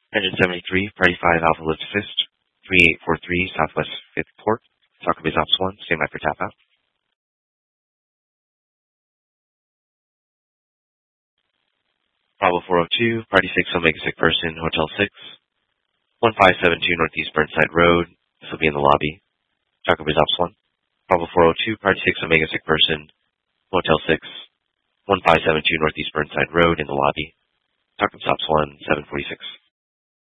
Engine 73, Party 5 Alpha Lift Assist, 3843 Southwest 5th Port, Taco Base Ops 1, stand by for tap out. Bravo 402, Party 6 Omega Sick Person, Hotel 6, 1572 Northeast Burnside Road, this will be in the lobby, Taco Base Ops 1. Bravo 402, Party 6 Omega Sick Person, Motel 6, 1572 Northeast Burnside Road in the lobby, Taco Base Ops 1, 746.